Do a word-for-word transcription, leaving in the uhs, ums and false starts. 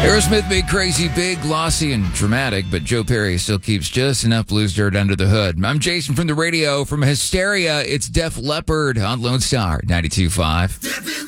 Aerosmith made Crazy big, glossy, and dramatic, but Joe Perry still keeps just enough blues dirt under the hood. I'm Jason from the radio. From Hysteria, it's Def Leppard on Lone Star ninety-two point five.